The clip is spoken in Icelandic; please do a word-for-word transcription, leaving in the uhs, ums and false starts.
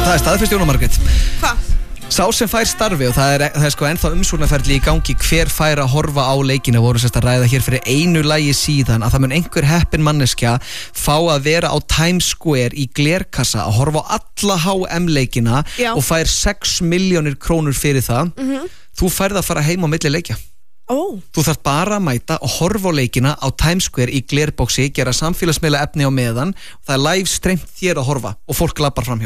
Það er staðfest, Jóna Margrét. Hvað? Sá sem fær starfi og það er, það er sko ennþá umsóknarferli í gangi hver fær að horfa á leikina voru sérst að ræða hér fyrir einu lagi síðan að það mun einhver heppin manneskja fá að vera á Times Square í glerkassa að horfa á alla H M leikina Já. og fær sex milljónir krónur fyrir það. Mhm. Þú færð að fara heim á milli leikja. Ó. Þú þarf bara að mæta og horfa á leikina á Times Square í glerboxi, gera samfélagsmiðla efni á meðan og það er live streymt þér að horfa og fólk lappar framhjá.